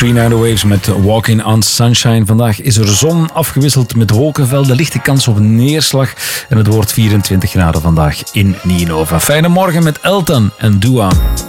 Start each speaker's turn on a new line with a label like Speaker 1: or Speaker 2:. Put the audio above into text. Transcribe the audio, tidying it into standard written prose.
Speaker 1: Katrina the Waves met Walking on Sunshine. Vandaag is er zon afgewisseld met wolkenvelden, lichte kans op neerslag en het wordt 24 graden vandaag in Ninova. Fijne morgen met Elton en Dua.